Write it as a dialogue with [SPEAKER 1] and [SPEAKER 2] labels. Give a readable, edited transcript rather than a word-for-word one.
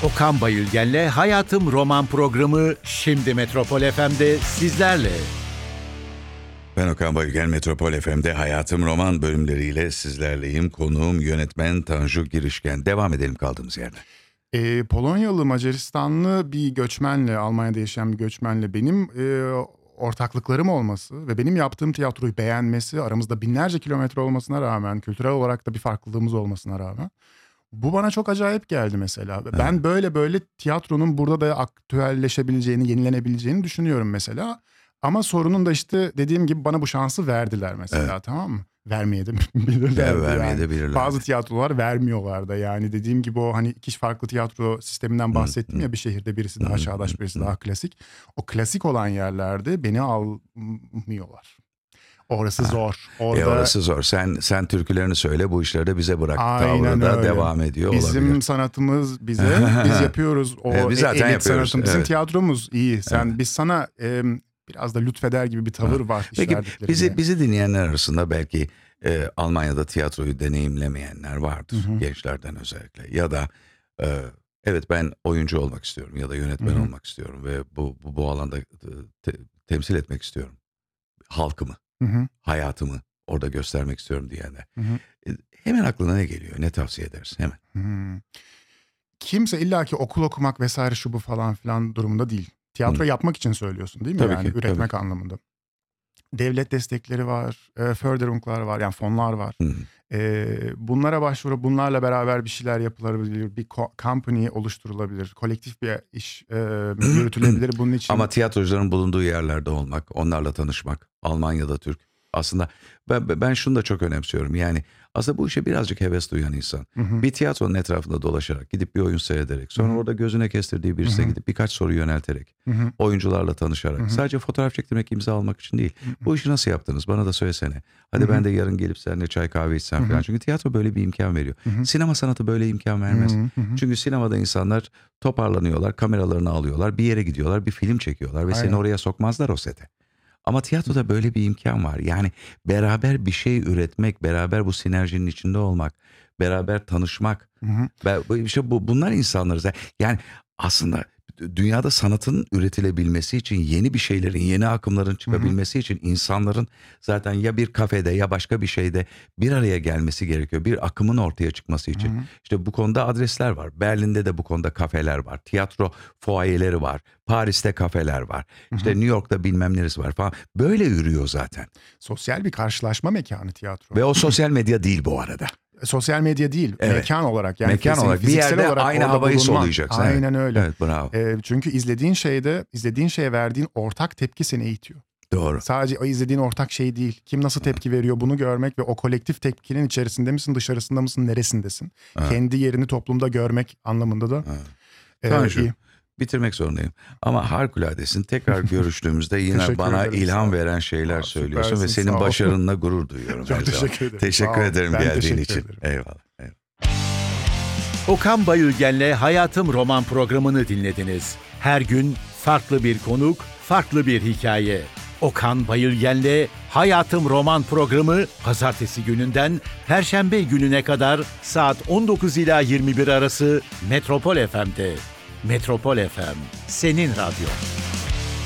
[SPEAKER 1] Okan Bayülgen'le Hayatım Roman programı şimdi Metropol FM'de sizlerle.
[SPEAKER 2] Ben Okan Bayülgen, Metropol FM'de Hayatım Roman bölümleriyle sizlerleyim. Konuğum yönetmen Tanju Girişken. Devam edelim kaldığımız yerden.
[SPEAKER 3] Polonyalı, Macaristanlı bir göçmenle, Almanya'da yaşayan bir göçmenle benim ortaklıklarım olması ve benim yaptığım tiyatroyu beğenmesi, aramızda binlerce kilometre olmasına rağmen, kültürel olarak da bir farklılığımız olmasına rağmen, bu bana çok acayip geldi mesela. Evet. Ben böyle tiyatronun burada da aktüelleşebileceğini, yenilenebileceğini düşünüyorum mesela. Ama sorunun da işte dediğim gibi bana bu şansı verdiler mesela, evet. Tamam mı? Vermeye de bilirler. Bazı tiyatrolar vermiyorlar da, yani dediğim gibi o hani iki farklı tiyatro sisteminden bahsettim ya, bir şehirde birisi daha çağdaş, birisi daha klasik. O klasik olan yerlerde beni almıyorlar. Orası zor.
[SPEAKER 2] Orası zor. Sen türkülerini söyle, bu işleri de bize bırak.
[SPEAKER 3] Aynen
[SPEAKER 2] tavrı da
[SPEAKER 3] öyle.
[SPEAKER 2] Devam ediyor
[SPEAKER 3] bizim
[SPEAKER 2] olabilir.
[SPEAKER 3] Sanatımız bize. Biz yapıyoruz.
[SPEAKER 2] Biz zaten
[SPEAKER 3] elit
[SPEAKER 2] yapıyoruz.
[SPEAKER 3] Sanatım. Bizim
[SPEAKER 2] evet.
[SPEAKER 3] tiyatromuz iyi. Biz sana biraz da lütfeder gibi bir tavır var.
[SPEAKER 2] Peki bizi dinleyenler arasında belki Almanya'da tiyatroyu deneyimlemeyenler vardır. Gençlerden özellikle. Ya da evet, ben oyuncu olmak istiyorum ya da yönetmen olmak istiyorum ve bu alanda temsil etmek istiyorum. Halkımı, hayatımı orada göstermek istiyorum diyenler. Hemen aklına ne geliyor? Ne tavsiye edersin hemen?
[SPEAKER 3] Kimse illaki okul okumak vesaire şu bu falan filan durumunda değil. Tiyatro yapmak için söylüyorsun değil mi?
[SPEAKER 2] Tabii
[SPEAKER 3] yani
[SPEAKER 2] ki,
[SPEAKER 3] üretmek
[SPEAKER 2] tabii.
[SPEAKER 3] anlamında. Devlet destekleri var, Förderung'lar var, yani fonlar var. Bunlara başvurup bunlarla beraber bir şeyler yapılabilir, bir company oluşturulabilir, kolektif bir iş yürütülebilir bunun için.
[SPEAKER 2] Ama tiyatrocuların bulunduğu yerlerde olmak, onlarla tanışmak, Almanya'da Türk. Aslında ben şunu da çok önemsiyorum. Yani aslında bu işe birazcık heves duyan insan. Bir tiyatronun etrafında dolaşarak, gidip bir oyun seyrederek, sonra orada gözüne kestirdiği birisine gidip birkaç soru yönelterek, oyuncularla tanışarak, sadece fotoğraf çektirmek, imza almak için değil. Bu işi nasıl yaptınız? Bana da söylesene. Hadi ben de yarın gelip seninle çay kahve içsem falan. Çünkü tiyatro böyle bir imkan veriyor. Sinema sanatı böyle imkan vermez. Çünkü sinemada insanlar toparlanıyorlar, kameralarını alıyorlar, bir yere gidiyorlar, bir film çekiyorlar ve seni oraya sokmazlar o sete. Ama tiyatroda böyle bir imkan var. Yani beraber bir şey üretmek, beraber bu sinerjinin içinde olmak, beraber tanışmak. İşte bunlar insanlarız. Yani aslında dünyada sanatın üretilebilmesi için, yeni bir şeylerin, yeni akımların çıkabilmesi için insanların zaten ya bir kafede ya başka bir şeyde bir araya gelmesi gerekiyor. Bir akımın ortaya çıkması için. İşte bu konuda adresler var. Berlin'de de bu konuda kafeler var. Tiyatro fuayeleri var. Paris'te kafeler var. İşte New York'ta bilmem neresi var falan. Böyle yürüyor zaten.
[SPEAKER 3] Sosyal bir karşılaşma mekanı tiyatro.
[SPEAKER 2] Ve o sosyal medya değil bu arada.
[SPEAKER 3] Sosyal medya değil, evet. Mekan olarak. Yani
[SPEAKER 2] mekan olarak bir yerde aynı havayı soluyacaksın.
[SPEAKER 3] Aynen öyle.
[SPEAKER 2] Evet, bravo.
[SPEAKER 3] Çünkü izlediğin şeye verdiğin ortak tepki seni eğitiyor.
[SPEAKER 2] Doğru.
[SPEAKER 3] Sadece o izlediğin ortak şey değil. Kim nasıl tepki veriyor bunu görmek ve o kolektif tepkinin içerisinde misin, dışarısında mısın, neresindesin? Kendi yerini toplumda görmek anlamında da
[SPEAKER 2] iyi. Bitirmek zorundayım. Ama harikuladesin. Tekrar görüştüğümüzde yine bana ilham veren şeyler söylüyorsun ve senin başarınla gurur duyuyorum.
[SPEAKER 3] Çok teşekkür ederim.
[SPEAKER 2] Teşekkür ederim geldiğin için. Eyvallah.
[SPEAKER 1] Okan Bayülgen'le Hayatım Roman programını dinlediniz. Her gün farklı bir konuk, farklı bir hikaye. Okan Bayülgen'le Hayatım Roman programı pazartesi gününden perşembe gününe kadar saat 19 ila 21 arası Metropol FM'de. Metropol FM, senin radyo.